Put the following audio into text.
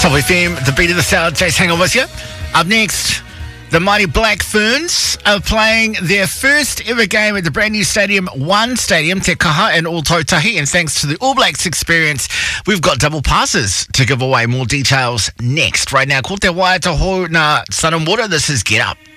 Top FM, the beat of the sound. Jace Hangel with you. Up next, the mighty Black Ferns are playing their first ever game at the brand new stadium, One Stadium, Te Kaha in Ōtautahi. And thanks to the All Blacks experience, we've got double passes to give away. More details next. Right now, ko te waia taho na Sun and Water. This is Get Up.